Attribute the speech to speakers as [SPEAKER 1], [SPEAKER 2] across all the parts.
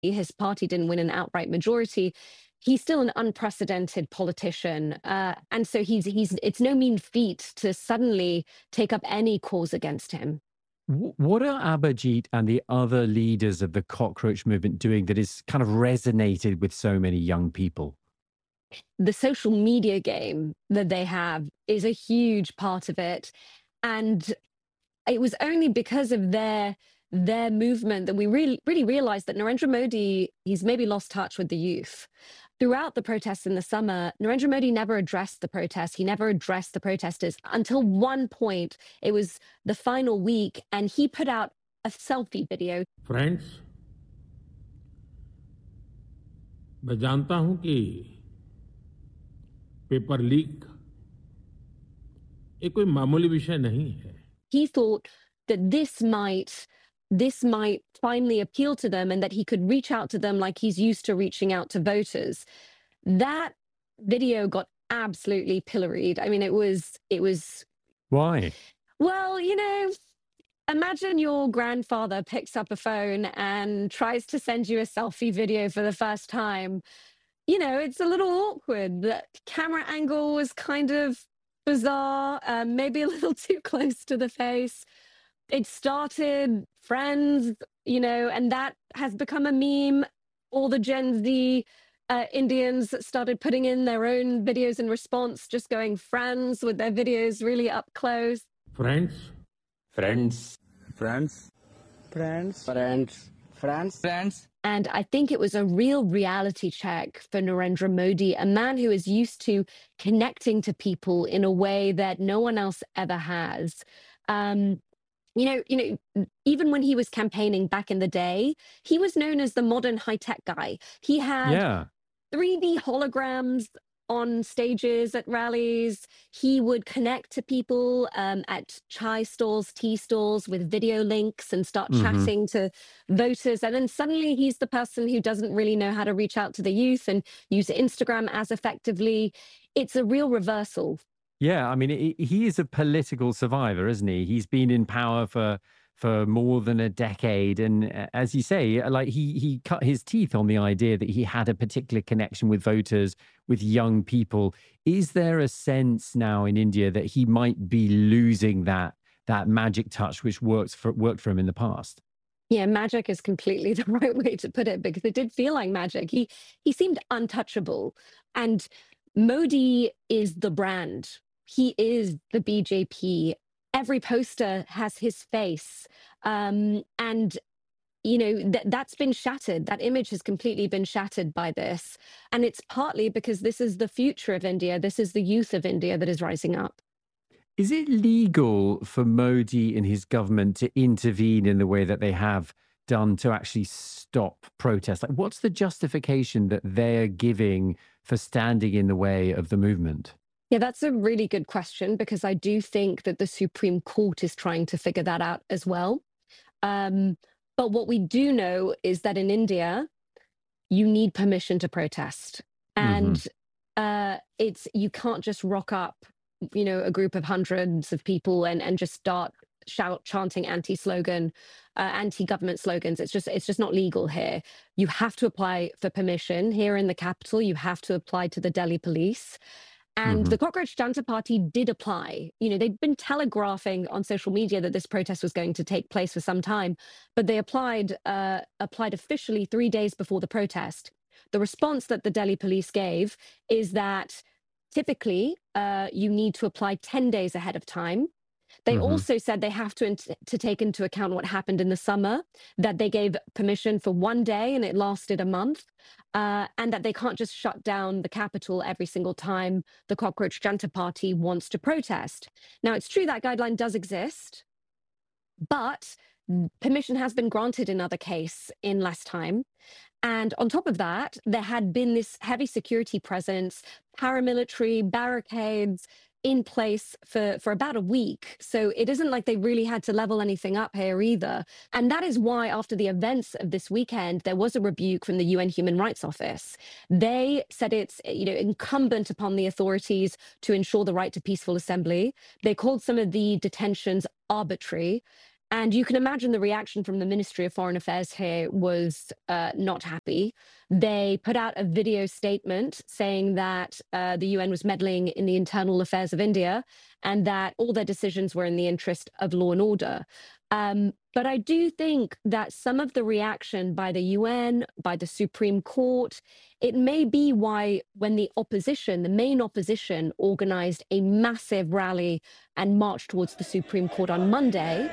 [SPEAKER 1] his party didn't win an outright majority, he's still an unprecedented politician. And so it's no mean feat to suddenly take up any cause against him.
[SPEAKER 2] What are Abhijit and the other leaders of the cockroach movement doing that is kind of resonated with so many young people?
[SPEAKER 1] The social media game that they have is a huge part of it. And it was only because of their movement that we really realized that Narendra Modi, he's maybe lost touch with the youth. Throughout the protests in the summer, Narendra Modi never addressed the protests. He never addressed the protesters until one point. It was the final week, and he put out a selfie video.
[SPEAKER 3] Friends, मैं जानता हूं कि paper leak ये कोई मामूली विषय नहीं है.
[SPEAKER 1] He thought that this might finally appeal to them and that he could reach out to them like he's used to reaching out to voters. That video got absolutely pilloried. I mean, it was
[SPEAKER 2] Why?
[SPEAKER 1] well, imagine your grandfather picks up a phone and tries to send you a selfie video for the first time. It's a little awkward. The camera angle was kind of bizarre, maybe a little too close to the face. It started Friends, and that has become a meme. All the Gen Z Indians started putting in their own videos in response, just going Friends with their videos really up close.
[SPEAKER 3] Friends,
[SPEAKER 4] Friends.
[SPEAKER 5] Friends.
[SPEAKER 4] Friends. Friends. Friends. Friends.
[SPEAKER 1] And I think it was a real reality check for Narendra Modi, a man who is used to connecting to people in a way that no one else ever has. Even when he was campaigning back in the day, he was known as the modern high-tech guy. He had 3D holograms on stages at rallies. He would connect to people at chai stalls, tea stalls with video links and start chatting to voters. And then suddenly he's the person who doesn't really know how to reach out to the youth and use Instagram as effectively. It's a real reversal.
[SPEAKER 2] Yeah, I mean, he is a political survivor, isn't he? He's been in power for more than a decade, and as you say, like he cut his teeth on the idea that he had a particular connection with voters, with young people. Is there a sense now in India that he might be losing that magic touch which worked for him in the past?
[SPEAKER 1] Yeah, magic is completely the right way to put it, because it did feel like magic. He seemed untouchable, and Modi is the brand. He is the BJP. Every poster has his face. And, that's been shattered. That image has completely been shattered by this. And it's partly because this is the future of India. This is the youth of India that is rising up.
[SPEAKER 2] Is it legal for Modi and his government to intervene in the way that they have done to actually stop protests? Like, what's the justification that they're giving for standing in the way of the movement?
[SPEAKER 1] Yeah, that's a really good question, because I do think that the Supreme Court is trying to figure that out as well. But what we do know is that in India, you need permission to protest. And you can't just rock up, a group of hundreds of people and just start chanting anti-government slogans. It's just not legal here. You have to apply for permission. Here in the capital, you have to apply to the Delhi police. And the Cockroach Janta Party did apply. They'd been telegraphing on social media that this protest was going to take place for some time, but they applied officially 3 days before the protest. The response that the Delhi police gave is that typically you need to apply 10 days ahead of time. They also said they have to take into account what happened in the summer, that they gave permission for 1 day and it lasted a month, and that they can't just shut down the capital every single time the Cockroach Janta Party wants to protest. Now, it's true that guideline does exist, but permission has been granted in other case in less time. And on top of that, there had been this heavy security presence, paramilitary barricades in place for about a week. So it isn't like they really had to level anything up here either. And that is why after the events of this weekend, there was a rebuke from the UN Human Rights Office. They said it's incumbent upon the authorities to ensure the right to peaceful assembly. They called some of the detentions arbitrary. And you can imagine the reaction from the Ministry of Foreign Affairs here was not happy. They put out a video statement saying that the UN was meddling in the internal affairs of India and that all their decisions were in the interest of law and order. But I do think that some of the reaction by the UN, by the Supreme Court, it may be why when the opposition, the main opposition, organized a massive rally and marched towards the Supreme Court on Monday.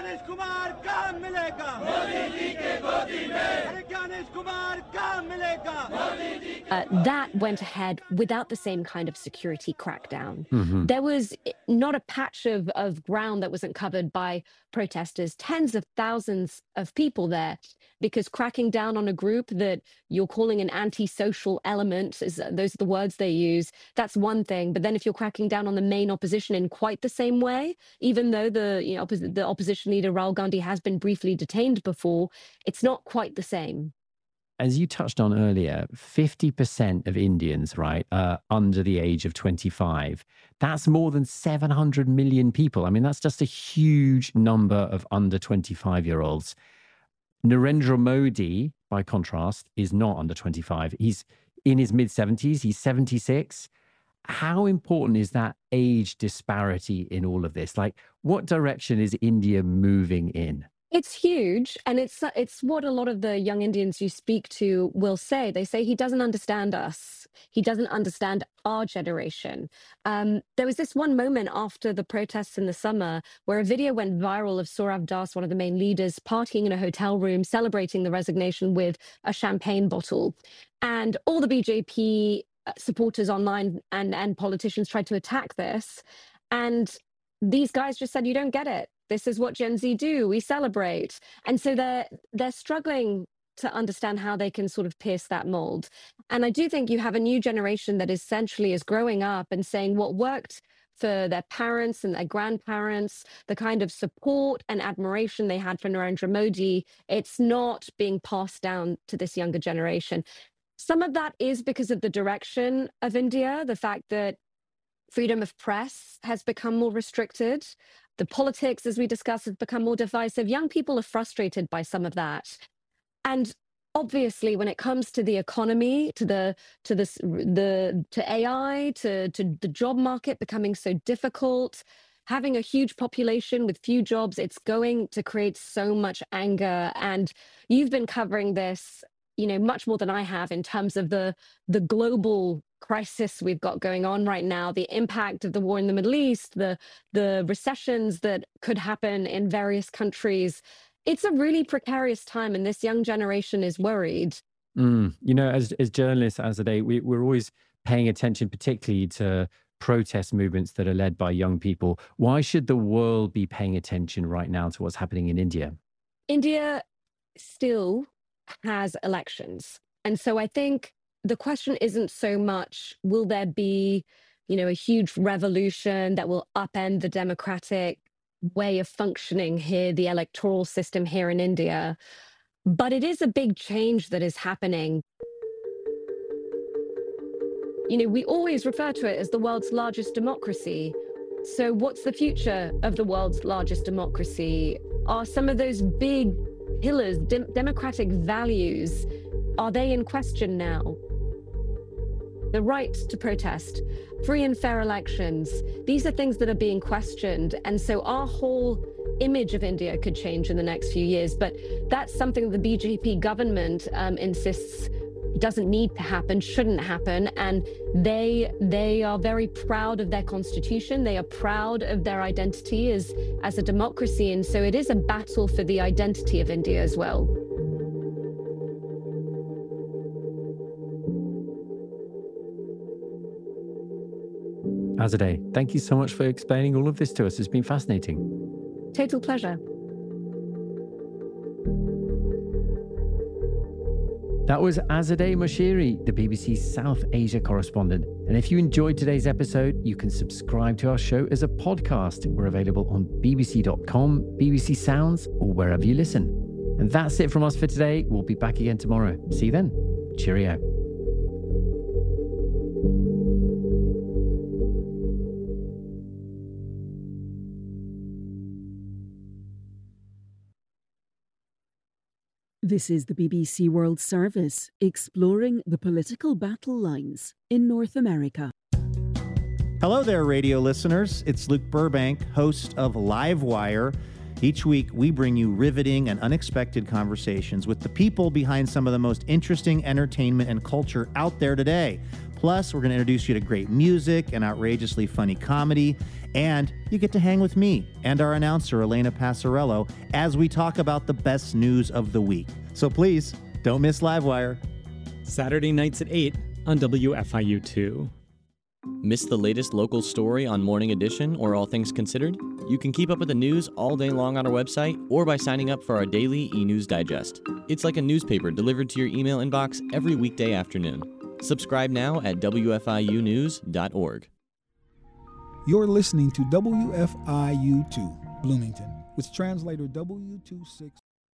[SPEAKER 1] That went ahead without the same kind of security crackdown.
[SPEAKER 2] Mm-hmm.
[SPEAKER 1] There was not a patch of ground that wasn't covered by protesters, tens of thousands of people there, because cracking down on a group that you're calling an anti-social element, those are the words they use, that's one thing. But then if you're cracking down on the main opposition in quite the same way, even though the opposition leader Rahul Gandhi has been briefly detained before, it's not quite the same.
[SPEAKER 2] As you touched on earlier, 50% of Indians, right, are under the age of 25. That's more than 700 million people. I mean, that's just a huge number of under 25-year-olds. Narendra Modi, by contrast, is not under 25. He's in his mid-70s. He's 76. How important is that age disparity in all of this? Like, what direction is India moving in?
[SPEAKER 1] It's huge, and it's what a lot of the young Indians you speak to will say. They say he doesn't understand us. He doesn't understand our generation. There was this one moment after the protests in the summer where a video went viral of Saurav Das, one of the main leaders, partying in a hotel room, celebrating the resignation with a champagne bottle. And all the BJP supporters online and politicians tried to attack this. And these guys just said, you don't get it. This is what Gen Z do. We celebrate. And so they're struggling to understand how they can sort of pierce that mold. And I do think you have a new generation that essentially is growing up and saying what worked for their parents and their grandparents, the kind of support and admiration they had for Narendra Modi, it's not being passed down to this younger generation. Some of that is because of the direction of India, the fact that freedom of press has become more restricted. The politics, as we discussed, has become more divisive. Young people are frustrated by some of that. And obviously, when it comes to the economy, to AI, to the job market becoming so difficult, having a huge population with few jobs, it's going to create so much anger. And you've been covering this, much more than I have in terms of the global crisis we've got going on right now, the impact of the war in the Middle East, the recessions that could happen in various countries. It's a really precarious time, and this young generation is worried.
[SPEAKER 2] As journalists, Azadeh, we're always paying attention, particularly to protest movements that are led by young people. Why should the world be paying attention right now to what's happening in India?
[SPEAKER 1] India still has elections. And so I think the question isn't so much, will there be, a huge revolution that will upend the democratic way of functioning here, the electoral system here in India? But it is a big change that is happening. We always refer to it as the world's largest democracy. So what's the future of the world's largest democracy? Are some of those big pillars, democratic values, are they in question now? The right to protest, free and fair elections, these are things that are being questioned. And so our whole image of India could change in the next few years. But that's something the BJP government insists doesn't need to happen, shouldn't happen. And they are very proud of their constitution. They are proud of their identity as a democracy. And so it is a battle for the identity of India as well.
[SPEAKER 2] Azadeh, thank you so much for explaining all of this to us. It's been fascinating.
[SPEAKER 1] Total pleasure.
[SPEAKER 2] That was Azadeh Moshiri, the BBC's South Asia correspondent. And if you enjoyed today's episode, you can subscribe to our show as a podcast. We're available on bbc.com, BBC Sounds, or wherever you listen. And that's it from us for today. We'll be back again tomorrow. See you then. Cheerio.
[SPEAKER 5] This is the BBC World Service, exploring the political battle lines in North America.
[SPEAKER 6] Hello there, radio listeners. It's Luke Burbank, host of Livewire. Each week, we bring you riveting and unexpected conversations with the people behind some of the most interesting entertainment and culture out there today. Plus, we're going to introduce you to great music and outrageously funny comedy. And you get to hang with me and our announcer, Elena Passarello, as we talk about the best news of the week. So please, don't miss Livewire.
[SPEAKER 7] Saturday nights at 8 on WFIU2. Miss the latest local story on Morning Edition or All Things Considered? You can keep up with the news all day long on our website or by signing up for our daily e-news digest. It's like a newspaper delivered to your email inbox every weekday afternoon. Subscribe now at WFIUnews.org.
[SPEAKER 8] You're listening to WFIU2 Bloomington with translator W26.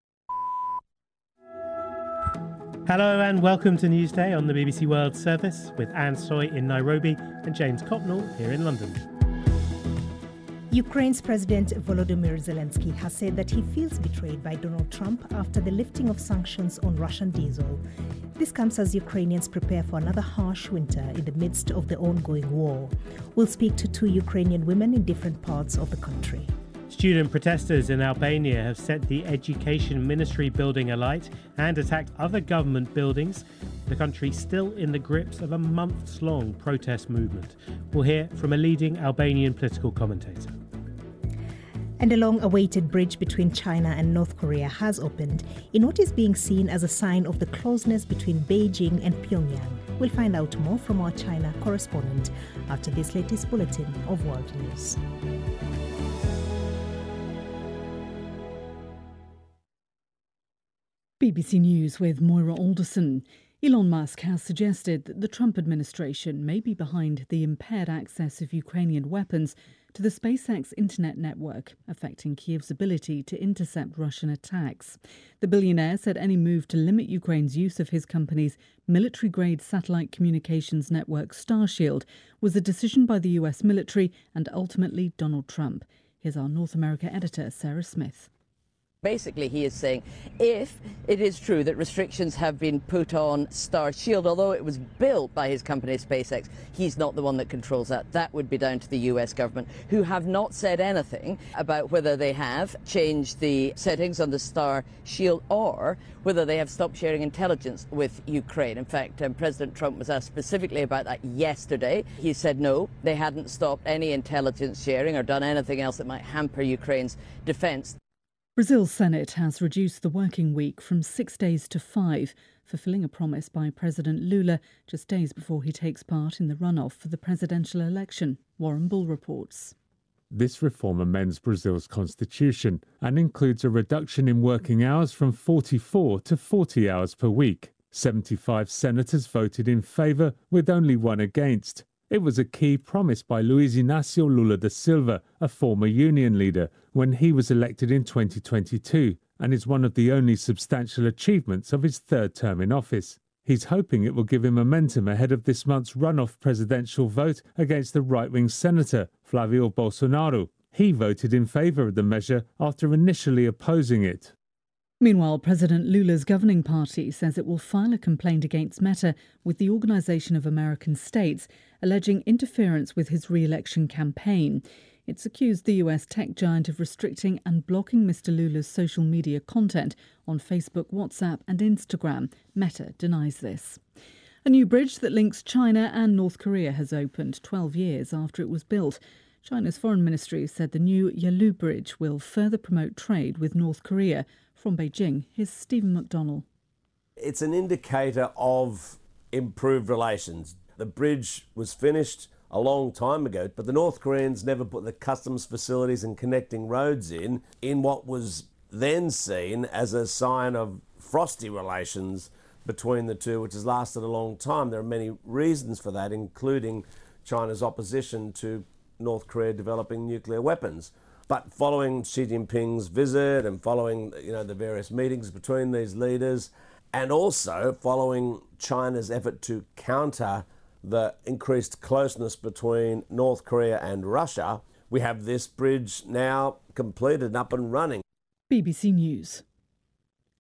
[SPEAKER 9] Hello and welcome to Newsday on the BBC World Service with Anne Soy in Nairobi and James Copnall here in London.
[SPEAKER 10] Ukraine's President Volodymyr Zelensky has said that he feels betrayed by Donald Trump after the lifting of sanctions on Russian diesel. This comes as Ukrainians prepare for another harsh winter in the midst of the ongoing war. We'll speak to two Ukrainian women in different parts of the country.
[SPEAKER 9] Student protesters in Albania have set the Education Ministry building alight and attacked other government buildings. The country still in the grips of a months-long protest movement. We'll hear from a leading Albanian political commentator.
[SPEAKER 10] And a long-awaited bridge between China and North Korea has opened in what is being seen as a sign of the closeness between Beijing and Pyongyang. We'll find out more from our China correspondent after this latest bulletin of World News.
[SPEAKER 5] BBC News with Moira Alderson. Elon Musk has suggested that the Trump administration may be behind the impaired access of Ukrainian weapons to the SpaceX internet network, affecting Kyiv's ability to intercept Russian attacks. The billionaire said any move to limit Ukraine's use of his company's military-grade satellite communications network Starshield was a decision by the US military and ultimately Donald Trump. Here's our North America editor, Sarah Smith.
[SPEAKER 11] Basically, he is saying if it is true that restrictions have been put on Starshield, although it was built by his company SpaceX, he's not the one that controls that. That would be down to the US government, who have not said anything about whether they have changed the settings on the Starshield or whether they have stopped sharing intelligence with Ukraine. In fact, President Trump was asked specifically about that yesterday. He said no, they hadn't stopped any intelligence sharing or done anything else that might hamper Ukraine's defense.
[SPEAKER 5] Brazil's Senate has reduced the working week from 6 days to 5, fulfilling a promise by President Lula just days before he takes part in the runoff for the presidential election. Warren Bull reports.
[SPEAKER 12] This reform amends Brazil's constitution and includes a reduction in working hours from 44 to 40 hours per week. 75 senators voted in favour, with only one against. It was a key promise by Luiz Inácio Lula da Silva, a former union leader, when he was elected in 2022, and is one of the only substantial achievements of his third term in office. He's hoping it will give him momentum ahead of this month's runoff presidential vote against the right-wing senator, Flavio Bolsonaro. He voted in favour of the measure after initially opposing it.
[SPEAKER 5] Meanwhile, President Lula's governing party says it will file a complaint against Meta with the Organization of American States, alleging interference with his re-election campaign. It's accused the US tech giant of restricting and blocking Mr. Lula's social media content on Facebook, WhatsApp and Instagram. Meta denies this. A new bridge that links China and North Korea has opened 12 years after it was built. China's foreign ministry said the new Yalu Bridge will further promote trade with North Korea. From Beijing, here's Stephen McDonnell.
[SPEAKER 13] It's an indicator of improved relations. The bridge was finished a long time ago, but the North Koreans never put the customs facilities and connecting roads in what was then seen as a sign of frosty relations between the two, which has lasted a long time. There are many reasons for that, including China's opposition to North Korea developing nuclear weapons. But following Xi Jinping's visit and following the various meetings between these leaders, and also following China's effort to counter the increased closeness between North Korea and Russia, we have this bridge now completed, up and running.
[SPEAKER 5] BBC News.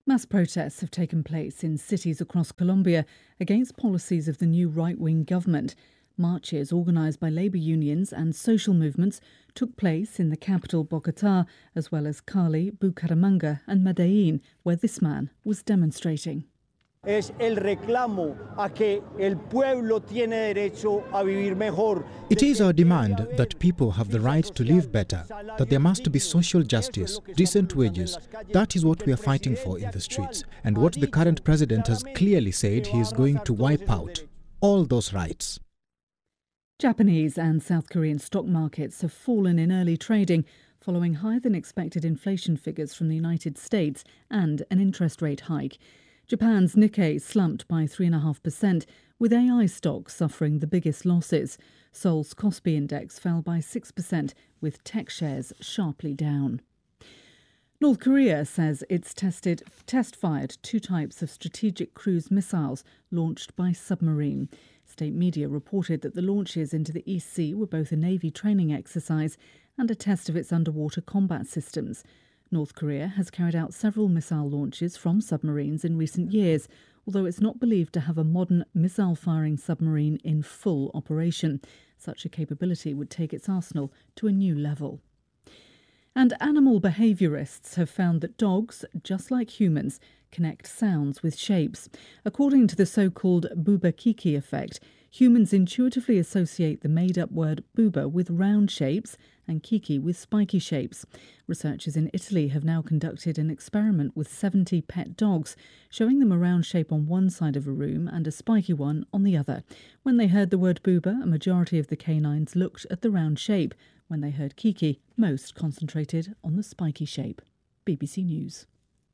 [SPEAKER 5] Mass protests have taken place in cities across Colombia against policies of the new right-wing government. Marches organised by labour unions and social movements took place in the capital Bogotá, as well as Cali, Bucaramanga and Medellín, where this man was demonstrating.
[SPEAKER 14] Es el reclamo a que el pueblo tiene derecho a vivir mejor.
[SPEAKER 15] It is our demand that people have the right to live better, that there must be social justice, decent wages. That is what we are fighting for in the streets, and what the current president has clearly said he is going to wipe out. All those rights.
[SPEAKER 5] Japanese and South Korean stock markets have fallen in early trading following higher than expected inflation figures from the United States and an interest rate hike. Japan's Nikkei slumped by 3.5%, with AI stocks suffering the biggest losses. Seoul's Kospi index fell by 6%, with tech shares sharply down. North Korea says it's test-fired 2 types of strategic cruise missiles launched by submarine. State media reported that the launches into the East Sea were both a Navy training exercise and a test of its underwater combat systems. North Korea has carried out several missile launches from submarines in recent years, although it's not believed to have a modern missile-firing submarine in full operation. Such a capability would take its arsenal to a new level. And animal behaviourists have found that dogs, just like humans, connect sounds with shapes. According to the so-called Bouba-Kiki effect, humans intuitively associate the made-up word booba with round shapes and kiki with spiky shapes. Researchers in Italy have now conducted an experiment with 70 pet dogs, showing them a round shape on one side of a room and a spiky one on the other. When they heard the word booba, a majority of the canines looked at the round shape. When they heard kiki, most concentrated on the spiky shape. BBC News.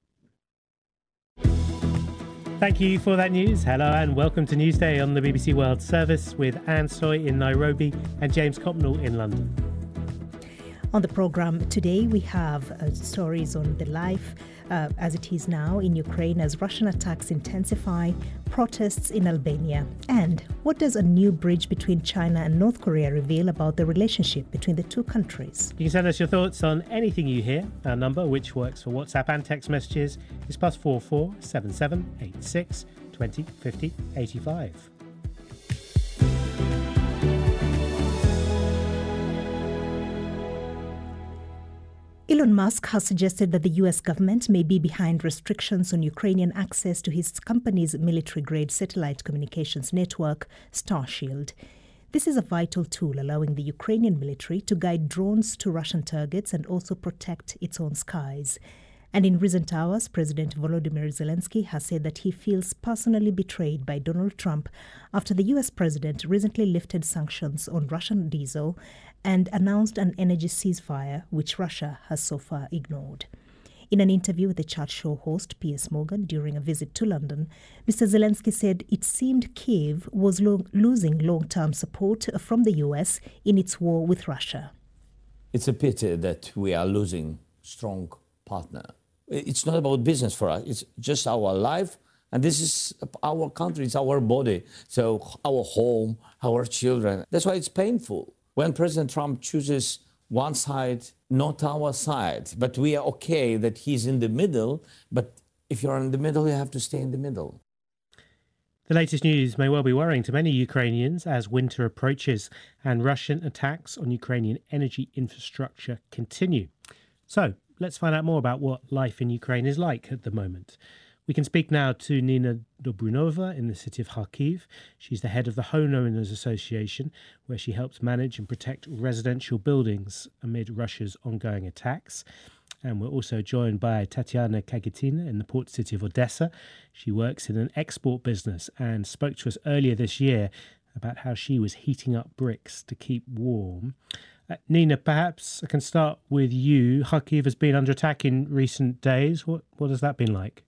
[SPEAKER 9] Thank you for that news. Hello and welcome to Newsday on the BBC World Service with Anne Soy in Nairobi and James Copnell in London.
[SPEAKER 10] On the programme today, we have stories on the life as it is now in Ukraine as Russian attacks intensify, protests in Albania, and what does a new bridge between China and North Korea reveal about the relationship between the two countries?
[SPEAKER 9] You can send us your thoughts on anything you hear. Our number, which works for WhatsApp and text messages, is +44 77 86 20 50 85.
[SPEAKER 10] Elon Musk has suggested that the US government may be behind restrictions on Ukrainian access to his company's military-grade satellite communications network, Starshield. This is a vital tool allowing the Ukrainian military to guide drones to Russian targets and also protect its own skies. And in recent hours, President Volodymyr Zelensky has said that he feels personally betrayed by Donald Trump after the US president recently lifted sanctions on Russian diesel and announced an energy ceasefire, which Russia has so far ignored. In an interview with the chat show host Piers Morgan during a visit to London, Mr. Zelensky said it seemed Kyiv was losing long-term support from the US in its war with Russia.
[SPEAKER 16] It's a pity that we are losing strong partner. It's not about business for us. It's just our life. And this is our country. It's our body. So our home, our children. That's why it's painful. When President Trump chooses one side, not our side, but we are okay that he's in the middle. But if you're in the middle, you have to stay in the middle.
[SPEAKER 9] The latest news may well be worrying to many Ukrainians as winter approaches and Russian attacks on Ukrainian energy infrastructure continue. So let's find out more about what life in Ukraine is like at the moment. We can speak now to Nina Dobrunova in the city of Kharkiv. She's the head of the Homeowners Association, where she helps manage and protect residential buildings amid Russia's ongoing attacks. And we're also joined by Tatiana Kagetina in the port city of Odessa. She works in an export business and spoke to us earlier this year about how she was heating up bricks to keep warm. Nina, perhaps I can start with you. Kharkiv has been under attack in recent days. What has that been like?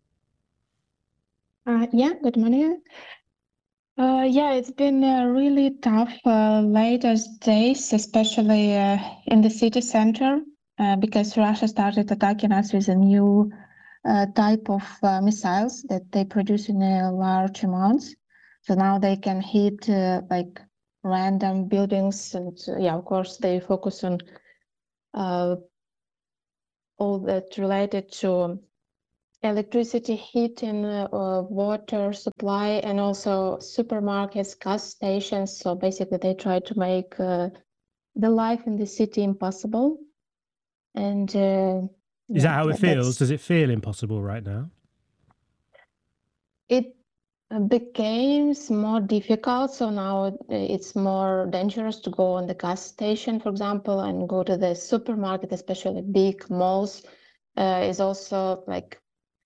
[SPEAKER 17] Good morning. It's been really tough latest days, especially in the city center, because Russia started attacking us with a new type of missiles that they produce in large amounts. So now they can hit like random buildings, and of course they focus on all that related to electricity, heating, water supply, and also supermarkets, gas stations. So basically, they try to make the life in the city impossible. And
[SPEAKER 9] is that how it feels? Does it feel impossible right now?
[SPEAKER 17] It became more difficult. So now it's more dangerous to go on the gas station, for example, and go to the supermarket, especially big malls. Is also like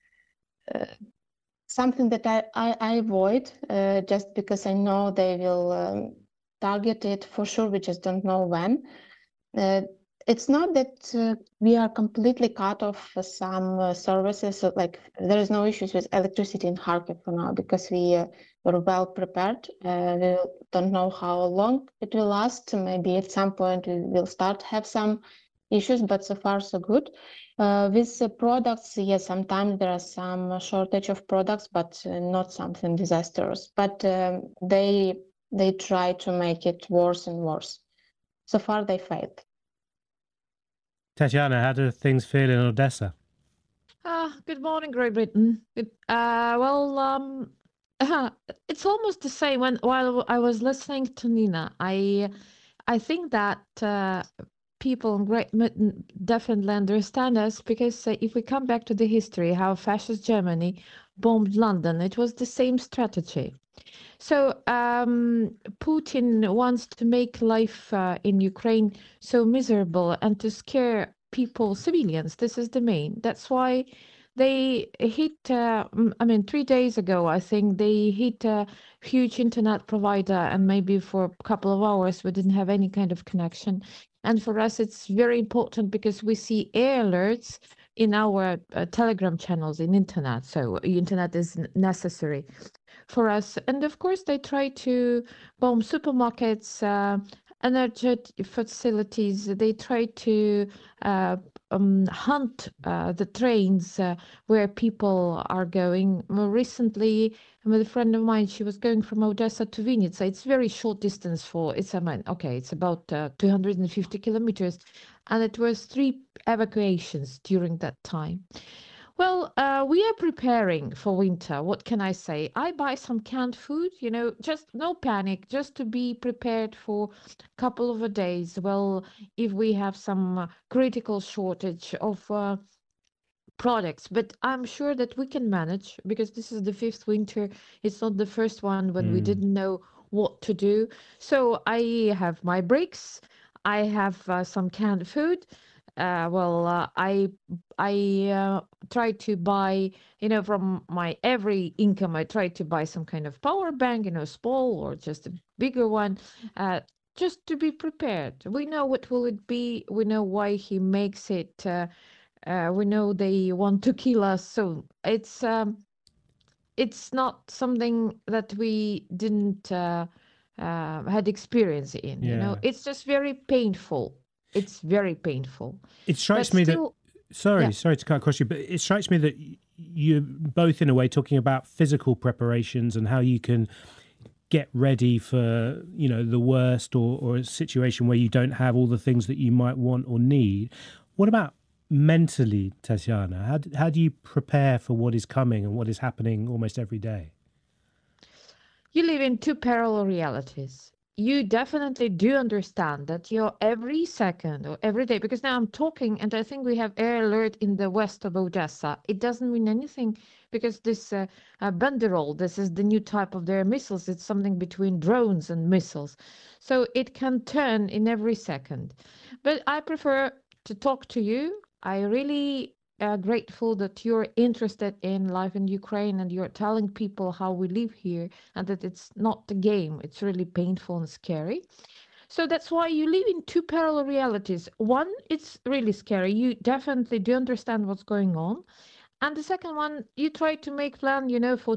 [SPEAKER 17] something that I avoid just because I know they will target it for sure. We just don't know when. It's not that we are completely cut off some services. So like there is no issues with electricity in Kharkiv for now because we were well prepared. We don't know how long it will last. Maybe at some point we will start have some issues, but so far so good. With the products, yes, sometimes there are some shortage of products, but not something disastrous. But they try to make it worse and worse. So far, they failed.
[SPEAKER 9] Tatiana, how do things feel in Odessa?
[SPEAKER 18] Good morning, Great Britain. It's almost the same. While I was listening to Nina, I think that people in Great Britain definitely understand us because if we come back to the history, how fascist Germany bombed London, it was the same strategy. So Putin wants to make life in Ukraine so miserable and to scare people, civilians. This is the main. That's why they hit, 3 days ago, I think they hit a huge internet provider and maybe for a couple of hours we didn't have any kind of connection. And for us, it's very important because we see air alerts in our Telegram channels in internet. So internet is necessary for us. And of course, they try to bomb supermarkets, energy facilities. They try to hunt the trains where people are going. More recently, with a friend of mine, she was going from Odessa to Vinnytsia. It's very short distance it's about 250 kilometers. And it was 3 evacuations during that time. Well, we are preparing for winter. What can I say? I buy some canned food, just no panic, just to be prepared for a couple of days. Well, if we have some critical shortage of products, but I'm sure that we can manage because this is the 5th winter. It's not the first one when we didn't know what to do. So I have my bricks. I have some canned food. I try to buy, from my every income, I try to buy some kind of power bank, small or just a bigger one, just to be prepared. We know what will it be. We know why he makes it. We know they want to kill us. So it's not something that we didn't had experience in. It's just very painful. It's very painful.
[SPEAKER 9] It strikes me that sorry to cut across you, but it strikes me that you're both in a way talking about physical preparations and how you can get ready for the worst or a situation where you don't have all the things that you might want or need. What about mentally, Tatiana? How do you prepare for what is coming and what is happening almost every day?
[SPEAKER 18] You live in 2 parallel realities. You definitely do understand that you're every second or every day, because now I'm talking and I think we have air alert in the west of Odessa. It doesn't mean anything because this Banderol, this is the new type of their missiles. It's something between drones and missiles. So it can turn in every second. But I prefer to talk to you. I really grateful that you're interested in life in Ukraine and you're telling people how we live here and that it's not a game. It's really painful and scary. So that's why you live in 2 parallel realities. One, it's really scary. You definitely do understand what's going on. And the second one, you try to make plan, for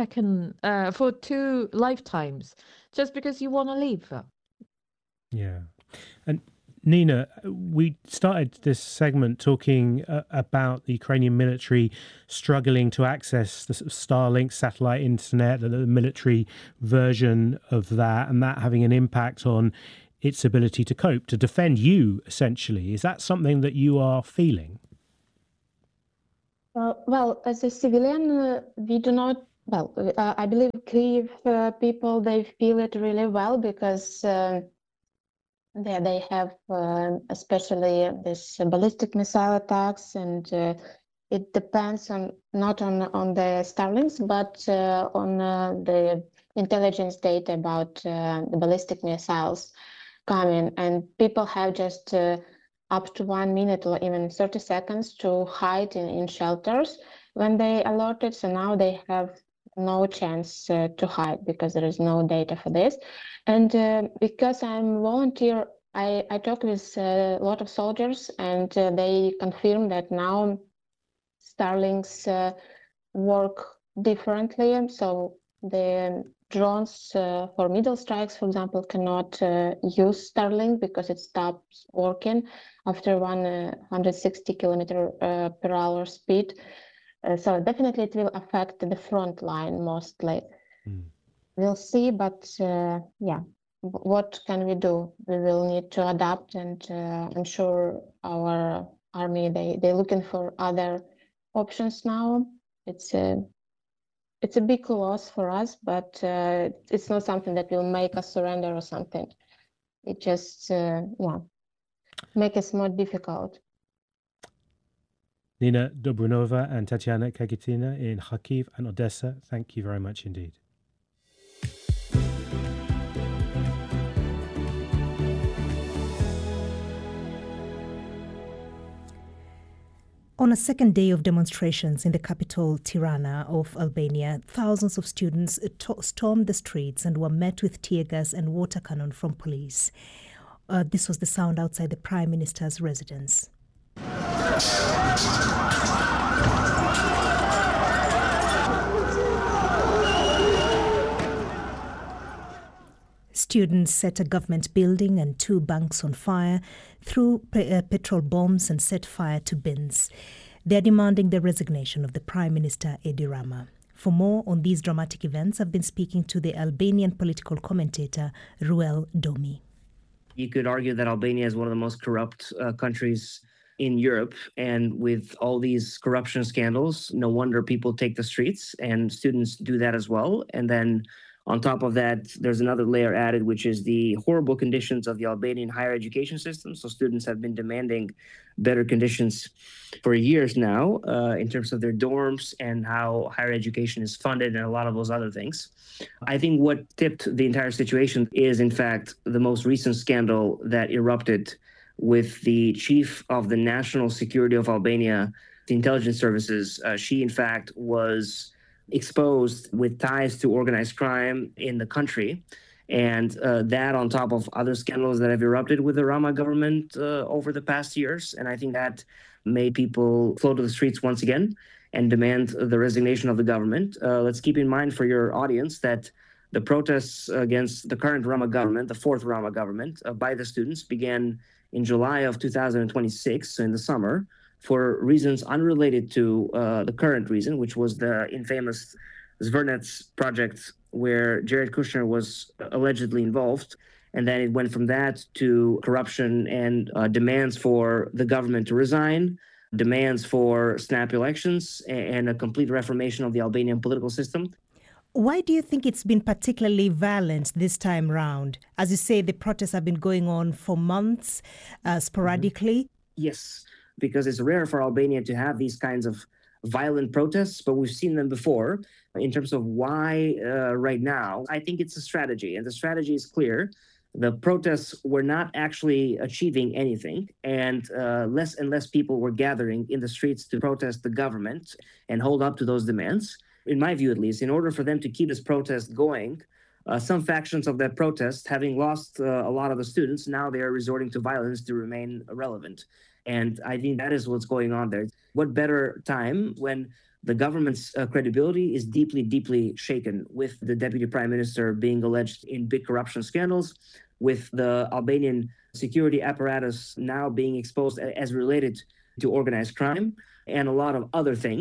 [SPEAKER 18] 2 lifetimes, just because you want to live.
[SPEAKER 9] Yeah. And Nina, we started this segment talking about the Ukrainian military struggling to access the Starlink satellite internet, the military version of that, and that having an impact on its ability to cope, to defend you, essentially. Is that something that you are feeling?
[SPEAKER 17] Well, as a civilian, we do not. Well, I believe Kyiv people, they feel it really well because they have especially this ballistic missile attacks, and it depends on not on the Starlinks, but on the intelligence data about the ballistic missiles coming, and people have just up to 1 minute or even 30 seconds to hide in shelters when they alerted. So now they have no chance to hide because there is no data for this. And because I'm a volunteer, I talk with a lot of soldiers, and they confirm that now Starlinks work differently. So the drones for middle strikes, for example, cannot use Starlink because it stops working after 160 kilometer per hour speed. So definitely it will affect the front line mostly. We'll see, but yeah, what can we do? We will need to adapt, and I'm sure our army, they're looking for other options now. It's a big loss for us, but it's not something that will make us surrender or something. It just make us more difficult.
[SPEAKER 9] Nina Dobranova and Tatiana Kagitina in Kharkiv and Odessa, thank you very much indeed.
[SPEAKER 10] On a second day of demonstrations in the capital, Tirana of Albania, thousands of students stormed the streets and were met with tear gas and water cannon from police. This was the sound outside the Prime Minister's residence. Students set a government building and 2 banks on fire, threw petrol bombs and set fire to bins. They are demanding the resignation of the Prime Minister Edi Rama. For more on these dramatic events, I've been speaking to the Albanian political commentator Ruel Domi.
[SPEAKER 19] You could argue that Albania is one of the most corrupt countries in Europe, and with all these corruption scandals, no wonder people take the streets, and students do that as well. And then on top of that, there's another layer added, which is the horrible conditions of the Albanian higher education system. So students have been demanding better conditions for years now in terms of their dorms and how higher education is funded and a lot of those other things. I think what tipped the entire situation is, in fact, the most recent scandal that erupted with the chief of the national security of Albania, the intelligence services. She, in fact, was exposed with ties to organized crime in the country. And that on top of other scandals that have erupted with the Rama government over the past years. And I think that made people flow to the streets once again and demand the resignation of the government. Let's keep in mind for your audience that the protests against the current Rama government, the fourth Rama government, by the students began in July of 2026, so in the summer, for reasons unrelated to the current reason, which was the infamous Zvernets project where Jared Kushner was allegedly involved. And then it went from that to corruption and demands for the government to resign, demands for snap elections, and a complete reformation of the Albanian political system.
[SPEAKER 10] Why do you think it's been particularly violent this time round? As you say, the protests have been going on for months, sporadically.
[SPEAKER 19] Yes, because it's rare for Albania to have these kinds of violent protests, but we've seen them before. In terms of why right now, I think it's a strategy, and the strategy is clear. The protests were not actually achieving anything, and less people were gathering in the streets to protest the government and hold up to those demands. In my view, at least, in order for them to keep this protest going, some factions of that protest, having lost a lot of the students, now they are resorting to violence to remain relevant. And I think that is what's going on there. What better time when the government's credibility is deeply, deeply shaken, with the deputy prime minister being alleged in big corruption scandals, with the Albanian security apparatus now being exposed as related to organized crime, and a lot of other things.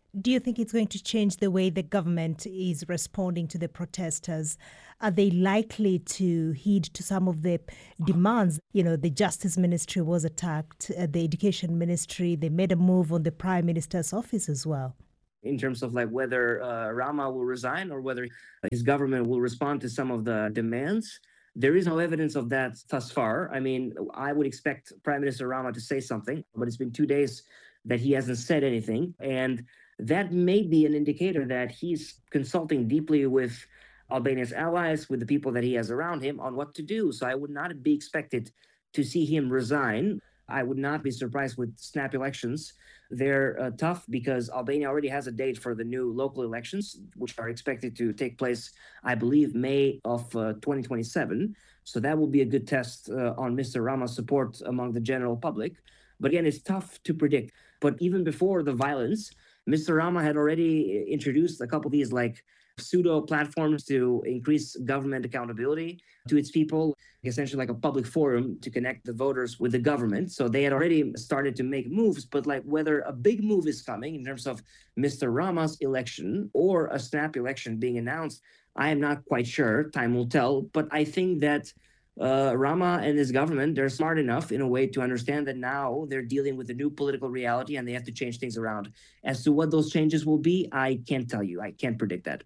[SPEAKER 10] Do you think it's going to change the way the government is responding to the protesters? Are they likely to heed to some of the demands? You know, the Justice Ministry was attacked, the Education Ministry, they made a move on the Prime Minister's office as well.
[SPEAKER 19] In terms of like whether Rama will resign or whether his government will respond to some of the demands, there is no evidence of that thus far. I mean, I would expect Prime Minister Rama to say something, but it's been 2 days that he hasn't said anything. And that may be an indicator that he's consulting deeply with Albania's allies, with the people that he has around him on what to do. So I would not be expected to see him resign. I would not be surprised with snap elections. They're tough because Albania already has a date for the new local elections, which are expected to take place, I believe, May of 2027. So that will be a good test on Mr. Rama's support among the general public. But again, it's tough to predict. But even before the violence, Mr. Rama had already introduced a couple of these like pseudo platforms to increase government accountability to its people, essentially like a public forum to connect the voters with the government. So they had already started to make moves, but like whether a big move is coming in terms of Mr. Rama's election or a snap election being announced, I am not quite sure. Time will tell. But I think that Rama and his government, they're smart enough in a way to understand that now they're dealing with a new political reality and they have to change things around. As to what those changes will be, I can't tell you. I can't predict that.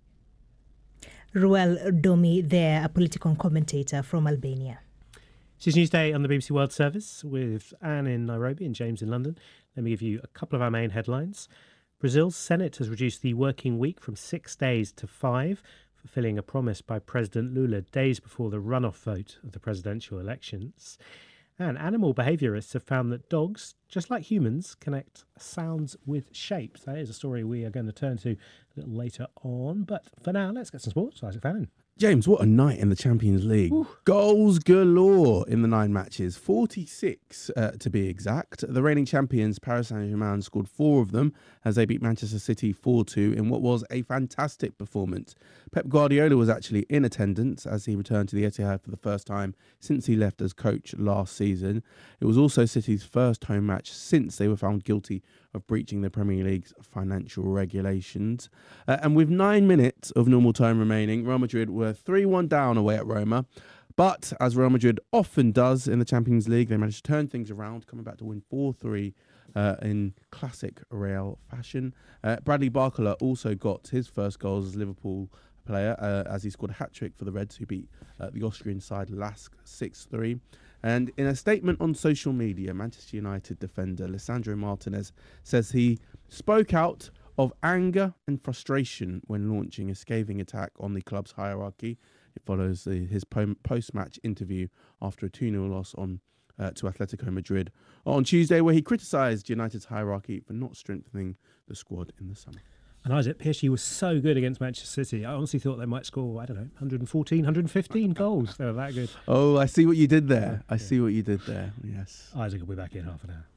[SPEAKER 10] Ruel Domi there, a political commentator from Albania.
[SPEAKER 9] This is Newsday on the BBC World Service with Anne in Nairobi and James in London. Let me give you a couple of our main headlines. Brazil's Senate has reduced the working week from 6 days to 5, fulfilling a promise by President Lula days before the runoff vote of the presidential elections. And animal behaviourists have found that dogs, just like humans, connect sounds with shapes. That is a story we are going to turn to a little later on. But for now, let's get some sports. Isaac Fannin.
[SPEAKER 20] James, what a night in the Champions League. Ooh. Goals galore in the 9 matches, 46 to be exact. The reigning champions, Paris Saint-Germain, scored 4 of them as they beat Manchester City 4-2 in what was a fantastic performance. Pep Guardiola was actually in attendance as he returned to the Etihad for the first time since he left as coach last season. It was also City's first home match since they were found guilty of breaching the Premier League's financial regulations. And with 9 minutes of normal time remaining, Real Madrid were 3-1 down away at Roma. But as Real Madrid often does in the Champions League, they managed to turn things around, coming back to win 4-3 in classic Real fashion. Bradley Barcola also got his first goals as Liverpool player as he scored a hat-trick for the Reds, who beat the Austrian side Lask 6-3. And in a statement on social media, Manchester United defender Lisandro Martinez says he spoke out of anger and frustration when launching a scathing attack on the club's hierarchy. It follows his post-match interview after a 2-0 loss to Atletico Madrid on Tuesday, where he criticised United's hierarchy for not strengthening the squad in the summer.
[SPEAKER 9] And Isaac, PSG was so good against Manchester City. I honestly thought they might score, 114, 115 goals. They were that good.
[SPEAKER 20] Oh, I see what you did there. I see what you did there. Yes.
[SPEAKER 9] Isaac will be back in half an hour.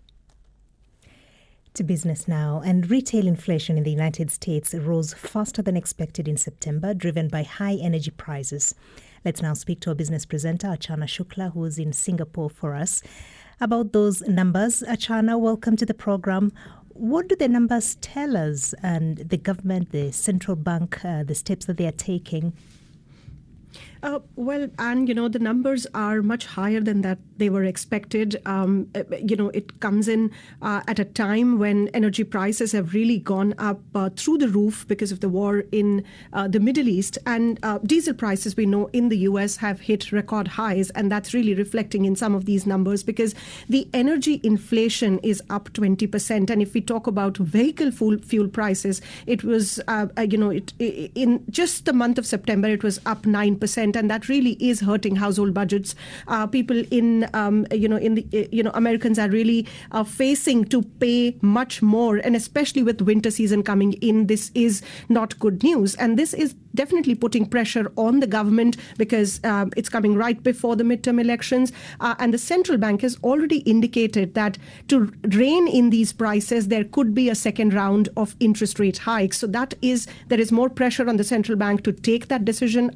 [SPEAKER 10] To business now, and retail inflation in the United States rose faster than expected in September, driven by high energy prices. Let's now speak to our business presenter, Achana Shukla, who is in Singapore for us, about those numbers. Achana, welcome to the program. What do the numbers tell us, and the government, the central bank, the steps that they are taking?
[SPEAKER 21] Well, and, the numbers are much higher than that they were expected. It comes in at a time when energy prices have really gone up through the roof because of the war in the Middle East. And diesel prices, we know, in the US have hit record highs. And that's really reflecting in some of these numbers because the energy inflation is up 20%. And if we talk about vehicle fuel prices, it was, in just the month of September, it was up 9%. And that really is hurting household budgets. People Americans are really facing to pay much more, and especially with winter season coming in, this is not good news. And this is definitely putting pressure on the government because it's coming right before the midterm elections. And the central bank has already indicated that to rein in these prices, there could be a second round of interest rate hikes. So there is more pressure on the central bank to take that decision either in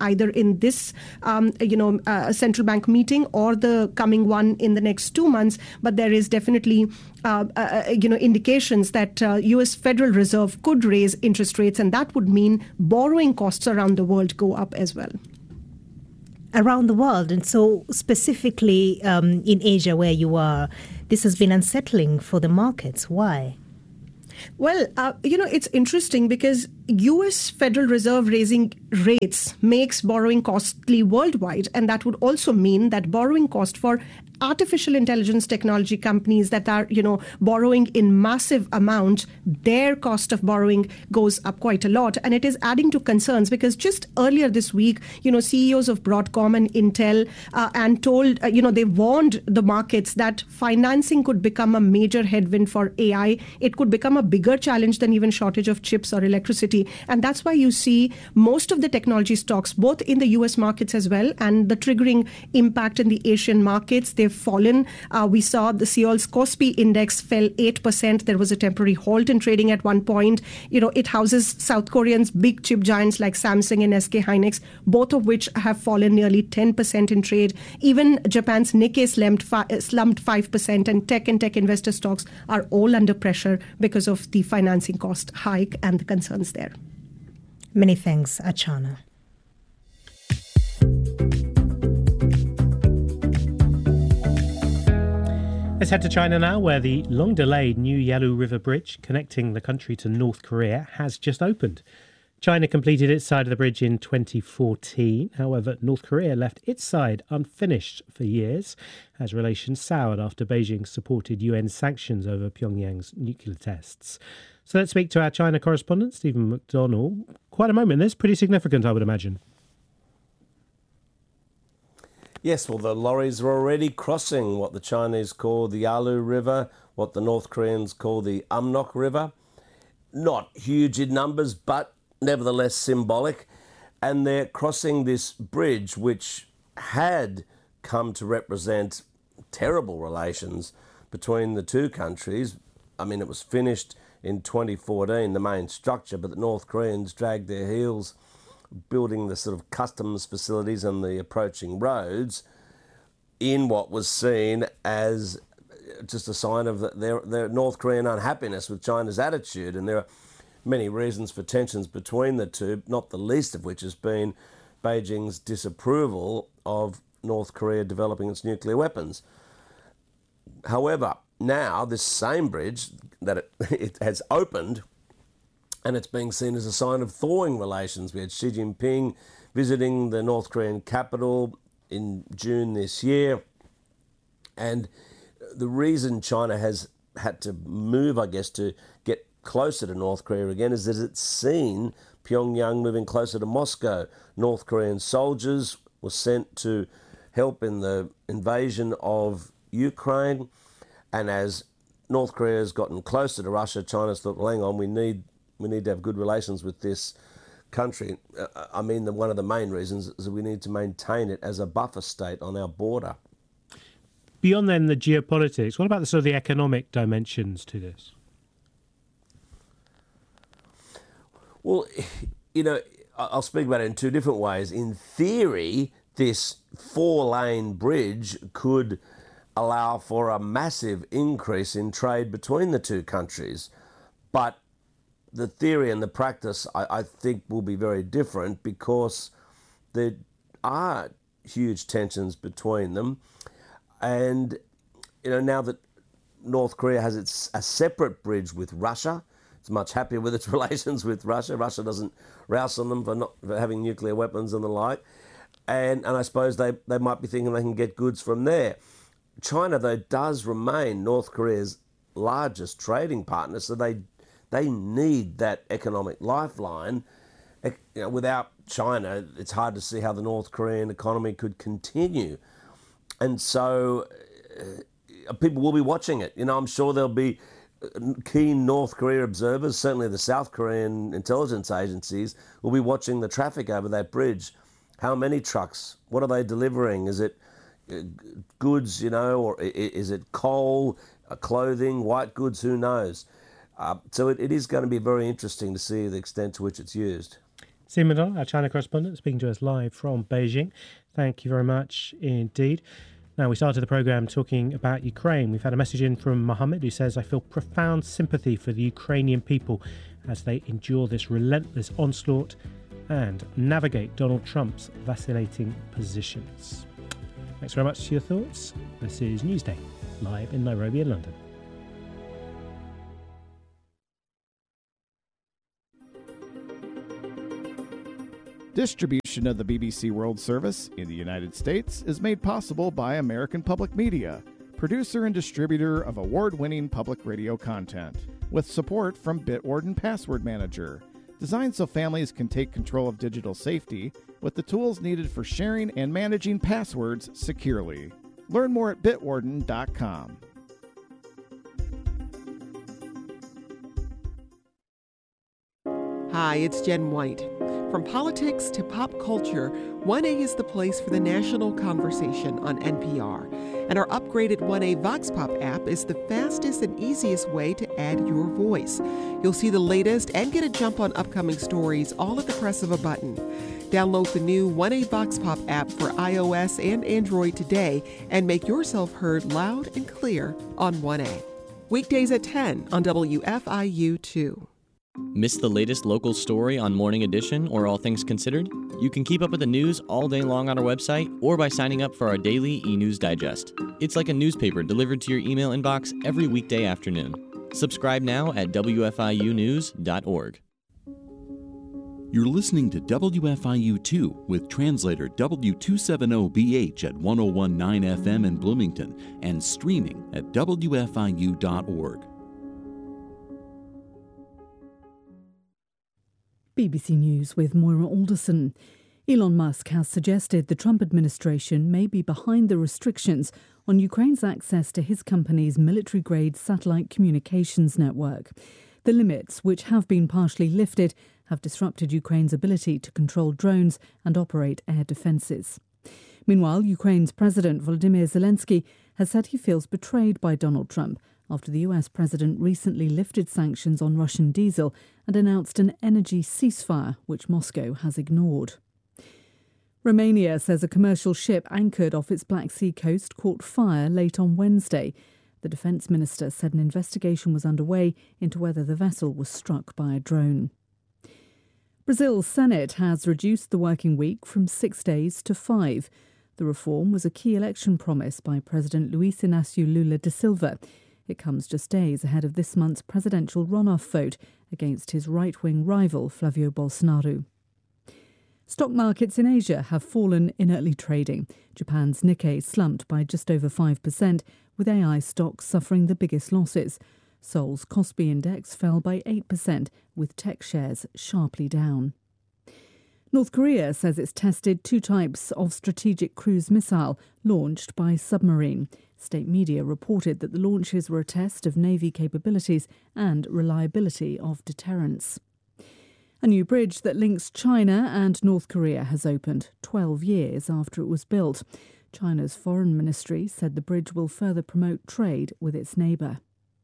[SPEAKER 21] in this, central bank meeting or the coming one in the next 2 months. But there is definitely, indications that U.S. Federal Reserve could raise interest rates, and that would mean borrowing costs around the world go up as well.
[SPEAKER 10] Around the world, and so specifically in Asia where you are, this has been unsettling for the markets. Why?
[SPEAKER 21] Well, it's interesting because U.S. Federal Reserve raising rates makes borrowing costly worldwide. And that would also mean that borrowing cost for artificial intelligence technology companies that are, borrowing in massive amount, their cost of borrowing goes up quite a lot. And it is adding to concerns because just earlier this week, CEOs of Broadcom and Intel and told, they warned the markets that financing could become a major headwind for AI. It could become a bigger challenge than even shortage of chips or electricity. And that's why you see most of the technology stocks, both in the US markets as well, and the triggering impact in the Asian markets, they've fallen. We saw the Seoul's Kospi index fell 8%. There was a temporary halt in trading at one point. It houses South Korean's big chip giants like Samsung and SK Hynix, both of which have fallen nearly 10% in trade. Even Japan's Nikkei slumped 5%, and tech investor stocks are all under pressure because of the financing cost hike and the concerns there.
[SPEAKER 10] Many thanks, Archana.
[SPEAKER 9] Let's head to China now, where the long-delayed new Yalu River Bridge connecting the country to North Korea has just opened. China completed its side of the bridge in 2014. However, North Korea left its side unfinished for years as relations soured after Beijing supported UN sanctions over Pyongyang's nuclear tests. So let's speak to our China correspondent, Stephen McDonnell. Quite a moment. This pretty significant, I would imagine.
[SPEAKER 13] Yes, well, the lorries are already crossing what the Chinese call the Yalu River, what the North Koreans call the Amnok River. Not huge in numbers, but nevertheless symbolic. And they're crossing this bridge, which had come to represent terrible relations between the two countries. I mean, it was finished in 2014, the main structure, but the North Koreans dragged their heels building the sort of customs facilities and the approaching roads in what was seen as just a sign of their North Korean unhappiness with China's attitude. And there are many reasons for tensions between the two, not the least of which has been Beijing's disapproval of North Korea developing its nuclear weapons. However, now this same bridge that it has opened, and it's being seen as a sign of thawing relations. We had Xi Jinping visiting the North Korean capital in June this year. And the reason China has had to move, I guess, to get closer to North Korea again is that it's seen Pyongyang moving closer to Moscow. North Korean soldiers were sent to help in the invasion of Ukraine. And as North Korea has gotten closer to Russia, China's thought, well, hang on, we need to have good relations with this country. I mean, one of the main reasons is that we need to maintain it as a buffer state on our border.
[SPEAKER 9] Beyond then the geopolitics, what about the sort of the economic dimensions to this?
[SPEAKER 13] Well, I'll speak about it in two different ways. In theory, this 4-lane bridge could allow for a massive increase in trade between the two countries. But the theory and the practice, I think, will be very different because there are huge tensions between them. And, now that North Korea has a separate bridge with Russia, it's much happier with its relations with Russia. Russia doesn't rouse on them for having nuclear weapons and the like. And I suppose they might be thinking they can get goods from there. China, though, does remain North Korea's largest trading partner, so they need that economic lifeline. Without China, it's hard to see how the North Korean economy could continue. And so people will be watching it. I'm sure there'll be keen North Korea observers, certainly the South Korean intelligence agencies, will be watching the traffic over that bridge. How many trucks? What are they delivering? Is it goods, or is it coal, clothing, white goods? Who knows? So it is going to be very interesting to see the extent to which it's used.
[SPEAKER 9] Simon, our China correspondent, speaking to us live from Beijing. Thank you very much indeed. Now, we started the programme talking about Ukraine. We've had a message in from Mohammed who says, I feel profound sympathy for the Ukrainian people as they endure this relentless onslaught and navigate Donald Trump's vacillating positions. Thanks very much for your thoughts. This is Newsday, live in Nairobi and London.
[SPEAKER 3] Distribution of the BBC World Service in the United States is made possible by American Public Media, producer and distributor of award-winning public radio content, with support from Bitwarden Password Manager, designed so families can take control of digital safety with the tools needed for sharing and managing passwords securely. Learn more at bitwarden.com.
[SPEAKER 22] Hi, it's Jen White. From politics to pop culture, 1A is the place for the national conversation on NPR. And our upgraded 1A Vox Pop app is the fastest and easiest way to add your voice. You'll see the latest and get a jump on upcoming stories all at the press of a button. Download the new 1A Vox Pop app for iOS and Android today and make yourself heard loud and clear on 1A. Weekdays at 10 on WFIU2.
[SPEAKER 7] Miss the latest local story on Morning Edition or All Things Considered? You can keep up with the news all day long on our website or by signing up for our daily e-news digest. It's like a newspaper delivered to your email inbox every weekday afternoon. Subscribe now at WFIUnews.org.
[SPEAKER 23] You're listening to WFIU2 with translator W270BH at 1019 FM in Bloomington and streaming at WFIU.org.
[SPEAKER 5] BBC News with Moira Alderson. Elon Musk has suggested the Trump administration may be behind the restrictions on Ukraine's access to his company's military-grade satellite communications network. The limits, which have been partially lifted, have disrupted Ukraine's ability to control drones and operate air defences. Meanwhile, Ukraine's President Volodymyr Zelensky has said he feels betrayed by Donald Trump after the US president recently lifted sanctions on Russian diesel and announced an energy ceasefire, which Moscow has ignored. Romania says a commercial ship anchored off its Black Sea coast caught fire late on Wednesday. The defence minister said an investigation was underway into whether the vessel was struck by a drone. Brazil's Senate has reduced the working week from 6 days to 5. The reform was a key election promise by President Luiz Inácio Lula da Silva. It comes just days ahead of this month's presidential runoff vote against his right-wing rival, Flavio Bolsonaro. Stock markets in Asia have fallen in early trading. Japan's Nikkei slumped by just over 5%, with AI stocks suffering the biggest losses. Seoul's Kospi index fell by 8%, with tech shares sharply down. North Korea says it's tested 2 types of strategic cruise missile launched by submarine. State media reported that the launches were a test of Navy capabilities and reliability of deterrence. A new bridge that links China and North Korea has opened 12 years after it was built. China's foreign ministry said the bridge will further promote trade with its neighbour.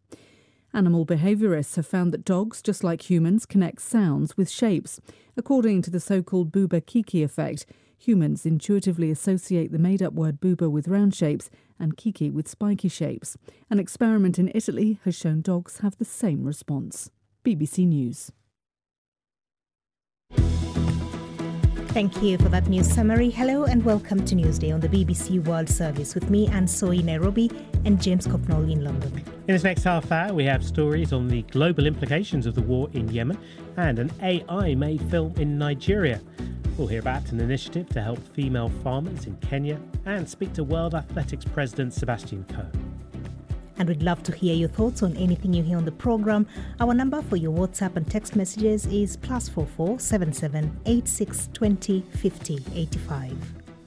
[SPEAKER 5] Animal behaviourists have found that dogs, just like humans, connect sounds with shapes. According to the so-called booba-kiki effect, humans intuitively associate the made-up word booba with round shapes and kiki with spiky shapes. An experiment in Italy has shown dogs have the same response. BBC News.
[SPEAKER 10] Thank you for that news summary. Hello and welcome to Newsday on the BBC World Service with me, Anne Soy, Nairobi, and James Copnall in London.
[SPEAKER 9] In this next half hour, we have stories on the global implications of the war in Yemen and an AI-made film in Nigeria. We'll hear about an initiative to help female farmers in Kenya and speak to World Athletics President Sebastian Coe.
[SPEAKER 10] And we'd love to hear your thoughts on anything you hear on the programme. Our number for your WhatsApp and text messages is +44 77 86 20 50 85.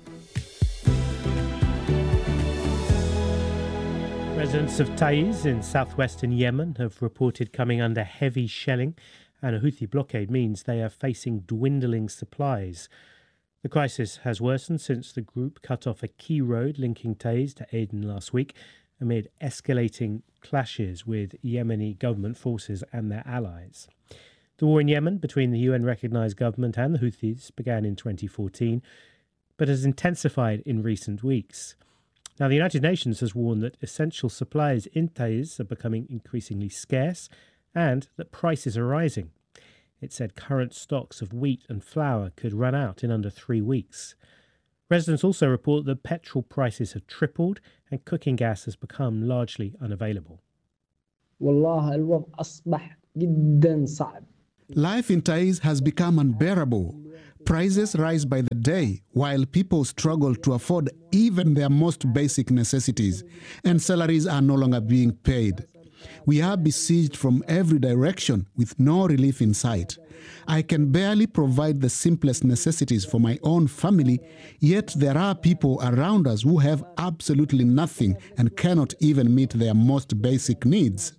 [SPEAKER 9] Residents of Taiz in southwestern Yemen have reported coming under heavy shelling, and a Houthi blockade means they are facing dwindling supplies. The crisis has worsened since the group cut off a key road linking Taiz to Aden last week, amid escalating clashes with Yemeni government forces and their allies. The war in Yemen between the UN-recognised government and the Houthis began in 2014, but has intensified in recent weeks. Now, the United Nations has warned that essential supplies in Taiz are becoming increasingly scarce and that prices are rising. It said current stocks of wheat and flour could run out in under 3 weeks. Residents also report that petrol prices have tripled and cooking gas has become largely unavailable.
[SPEAKER 1] Life in Taiz has become unbearable. Prices rise by the day while people struggle to afford even their most basic necessities, and salaries are no longer being paid. We are besieged from every direction with no relief in sight. I can barely provide the simplest necessities for my own family, yet there are people around us who have absolutely nothing and cannot even meet their most basic needs.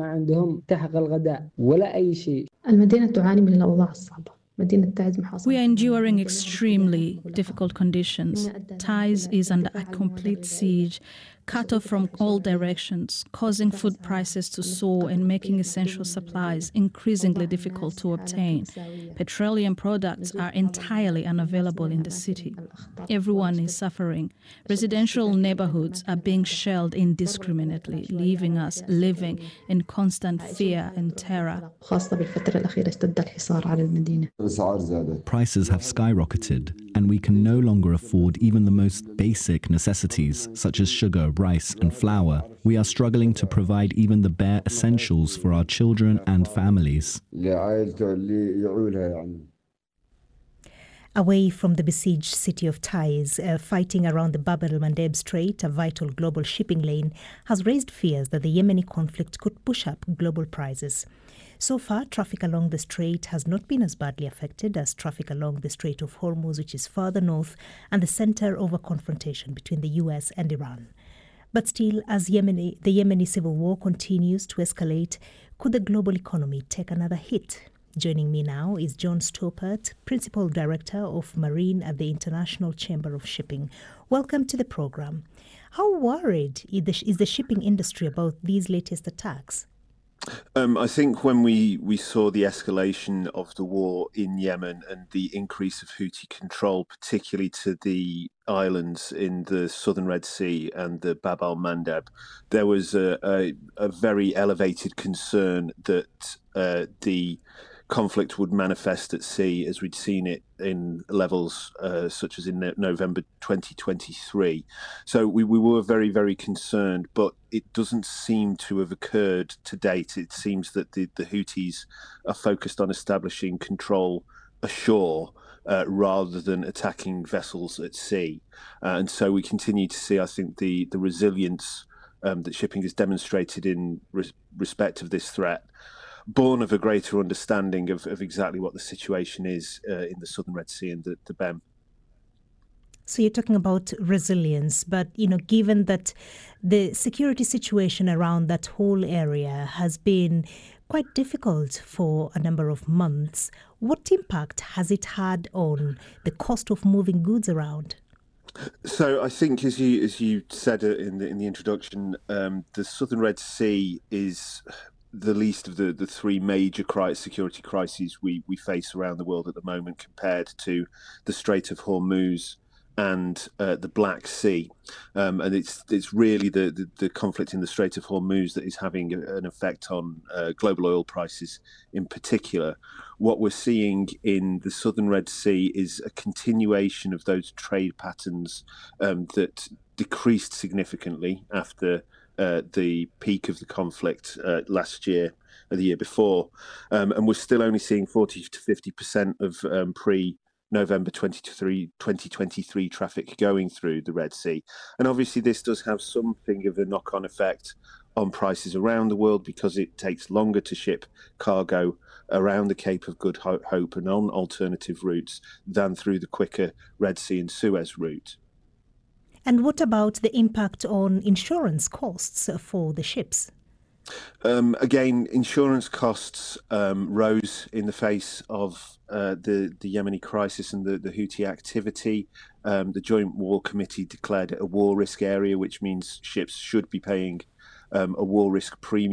[SPEAKER 2] We are enduring extremely difficult conditions. Taiz is under a complete siege, cut off from all directions, causing food prices to soar and making essential supplies increasingly difficult to obtain. Petroleum products are entirely unavailable in the city. Everyone is suffering. Residential neighborhoods are being shelled indiscriminately, leaving us living in constant fear and terror.
[SPEAKER 4] Prices have skyrocketed, and we can no longer afford even the most basic necessities, such as sugar, rice, and flour. We are struggling to provide even the bare essentials for our children and families.
[SPEAKER 10] Away from the besieged city of Taiz, fighting around the Bab el-Mandeb Strait, a vital global shipping lane, has raised fears that the Yemeni conflict could push up global prices. So far, traffic along the strait has not been as badly affected as traffic along the Strait of Hormuz, which is further north and the center of a confrontation between the US and Iran. But still, as the Yemeni civil war continues to escalate, could the global economy take another hit? Joining me now is John Stoppert, Principal Director of Marine at the International Chamber of Shipping. Welcome to the program. How worried is the shipping industry about these latest attacks?
[SPEAKER 24] I think when we saw the escalation of the war in Yemen and the increase of Houthi control, particularly to the islands in the southern Red Sea and the Bab al-Mandeb, there was a very elevated concern that the conflict would manifest at sea as we'd seen it in levels such as in November 2023. So we were very, very concerned, but it doesn't seem to have occurred to date. It seems that the Houthis are focused on establishing control ashore rather than attacking vessels at sea. And so we continue to see, I think, the resilience that shipping has demonstrated in respect of this threat, born of a greater understanding of exactly what the situation is in the southern Red Sea and the BEM.
[SPEAKER 10] So you're talking about resilience, but given that the security situation around that whole area has been quite difficult for a number of months, what impact has it had on the cost of moving goods around?
[SPEAKER 24] So I think, as you said in the introduction, the southern Red Sea is the least of the three major security crises we face around the world at the moment, compared to the Strait of Hormuz and the Black Sea. And it's really the conflict in the Strait of Hormuz that is having an effect on global oil prices in particular. What we're seeing in the southern Red Sea is a continuation of those trade patterns that decreased significantly after the peak of the conflict last year or the year before. And we're still only seeing 40 to 50% of pre-November 2023 traffic going through the Red Sea. And obviously this does have something of a knock-on effect on prices around the world, because it takes longer to ship cargo around the Cape of Good Hope and on alternative routes than through the quicker Red Sea and Suez route.
[SPEAKER 10] And what about the impact on insurance costs for the ships?
[SPEAKER 24] Again, insurance costs rose in the face of the Yemeni crisis and the Houthi activity. The Joint War Committee declared it a war risk area, which means ships should be paying a war risk premium.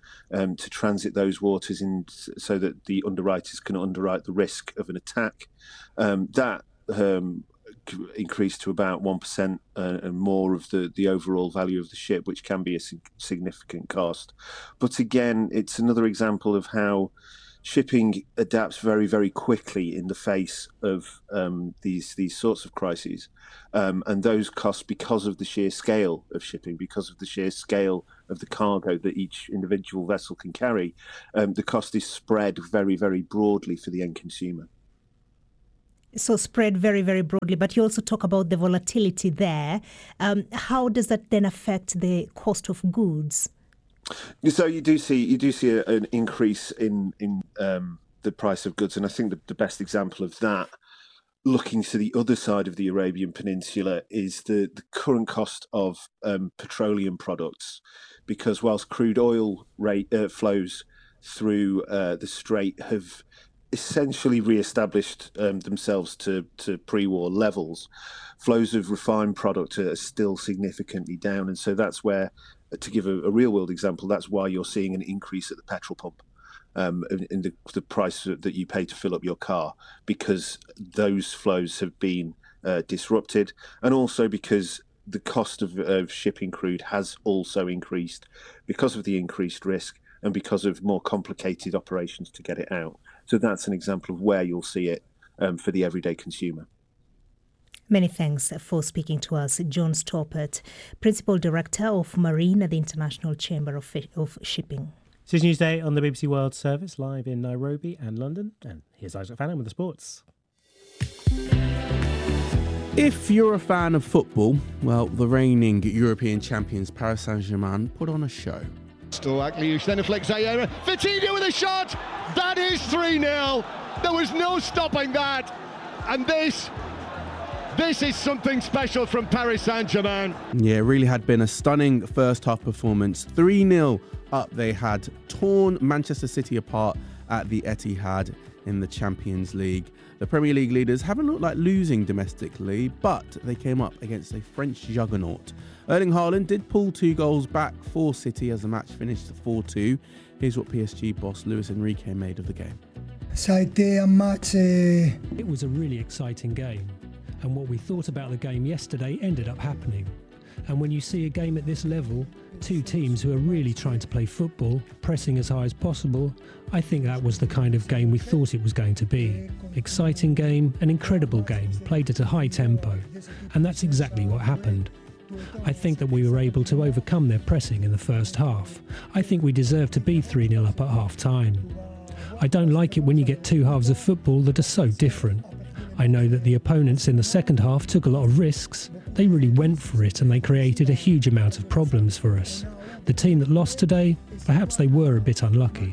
[SPEAKER 24] to transit those waters in so that the underwriters can underwrite the risk of an attack. That increased to about 1% and more of the overall value of the ship, which can be a significant cost. But again, it's another example of how shipping adapts very, very quickly in the face of these sorts of crises. And those costs, because of the sheer scale of shipping, because of the sheer scale of the cargo that each individual vessel can carry, the cost is spread very, very broadly for the end consumer.
[SPEAKER 10] So spread very, very broadly, but you also talk about the volatility there. How does that then affect the cost of goods?
[SPEAKER 24] So you do see an increase in the price of goods, and I think the best example of that, looking to the other side of the Arabian Peninsula, is the current cost of petroleum products, because whilst crude oil flows through the Strait have essentially re-established themselves to pre-war levels, flows of refined product are still significantly down, and so that's where, to give a real-world example, that's why you're seeing an increase at the petrol pump in the price that you pay to fill up your car, because those flows have been disrupted, and also because the cost of shipping crude has also increased because of the increased risk and because of more complicated operations to get it out. So that's an example of where you'll see it for the everyday consumer.
[SPEAKER 10] Many thanks for speaking to us, John Stoppert, Principal Director of Marine at the International Chamber of Shipping.
[SPEAKER 9] This is Newsday on the BBC World Service, live in Nairobi and London. And here's Isaac Fannin with the sports.
[SPEAKER 20] If you're a fan of football, well, the reigning European champions Paris Saint-Germain put on a show.
[SPEAKER 6] Still Akliouche, then a flex Zaire. Vitinha with a shot! That is 3-0. There was no stopping that. And this is something special from Paris Saint-Germain.
[SPEAKER 20] Yeah, it really had been a stunning first half performance. 3-0 up, they had torn Manchester City apart at the Etihad in the Champions League. The Premier League leaders haven't looked like losing domestically, but they came up against a French juggernaut. Erling Haaland did pull 2 goals back for City as the match finished 4-2. Here's what PSG boss Luis Enrique made of the game.
[SPEAKER 8] It was a really exciting game, and what we thought about the game yesterday ended up happening. And when you see a game at this level, 2 teams who are really trying to play football, pressing as high as possible, I think that was the kind of game we thought it was going to be. Exciting game, an incredible game, played at a high tempo. And that's exactly what happened. I think that we were able to overcome their pressing in the first half. I think we deserved to be 3-0 up at half-time. I don't like it when you get 2 halves of football that are so different. I know that the opponents in the second half took a lot of risks. They really went for it and they created a huge amount of problems for us. The team that lost today, perhaps they were a bit unlucky.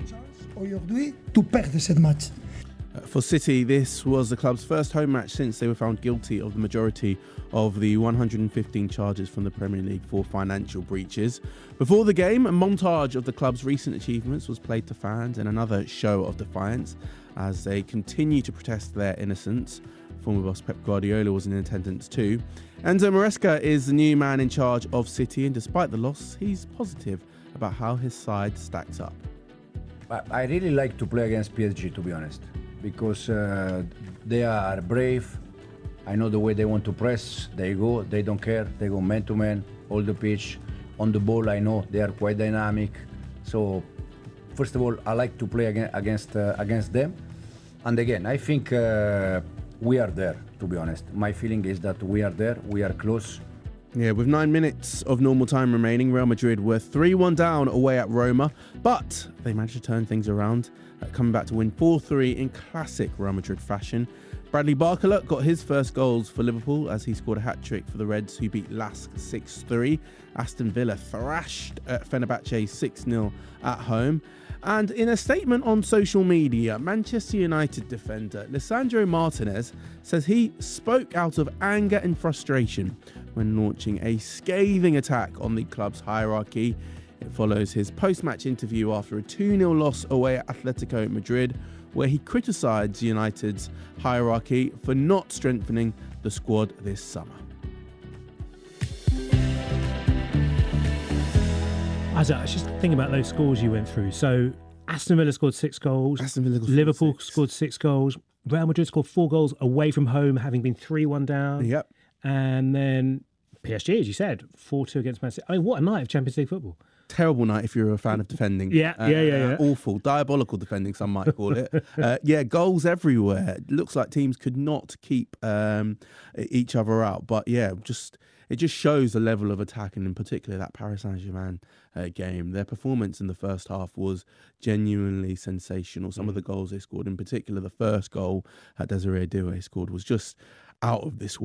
[SPEAKER 20] For City, this was the club's first home match since they were found guilty of the majority of the 115 charges from the Premier League for financial breaches. Before the game, a montage of the club's recent achievements was played to fans in another show of defiance as they continue to protest their innocence. Former boss Pep Guardiola was in attendance too. Enzo Maresca is the new man in charge of City, and despite the loss, he's positive about how his side stacks up.
[SPEAKER 11] I really like to play against PSG, to be honest, because they are brave. I know the way they want to press. They go, they don't care. They go man to man, all the pitch. On the ball, I know they are quite dynamic. So, first of all, I like to play against them. And again, I think we are there, to be honest. My feeling is that we are there, we are close.
[SPEAKER 20] Yeah, with 9 minutes of normal time remaining, Real Madrid were 3-1 down away at Roma, but they managed to turn things around, coming back to win 4-3 in classic Real Madrid fashion. Bradley Barcola got his first goals for Liverpool as he scored a hat-trick for the Reds, who beat Lask 6-3. Aston Villa thrashed Fenerbahce 6-0 at home. And in a statement on social media, Manchester United defender Lisandro Martinez says he spoke out of anger and frustration when launching a scathing attack on the club's hierarchy. It follows his post-match interview after a 2-0 loss away at Atletico Madrid, where he criticised United's hierarchy for not strengthening the squad this summer.
[SPEAKER 9] I was just thinking about those scores you went through. So Aston Villa scored 6 goals. Liverpool scored 6 goals. Real Madrid scored 4 goals away from home, having been 3-1 down.
[SPEAKER 20] Yep.
[SPEAKER 9] And then PSG, as you said, 4-2 against Man City. I mean, what a night of Champions League football.
[SPEAKER 20] Terrible night if you're a fan of defending.
[SPEAKER 9] Yeah.
[SPEAKER 20] Awful, diabolical defending, some might call it. Goals everywhere. It looks like teams could not keep each other out. But yeah, it just shows the level of attack, and in particular that Paris Saint-Germain game. Their performance in the first half was genuinely sensational. Some of the goals they scored, in particular the first goal Desiree Doué scored, was just out of this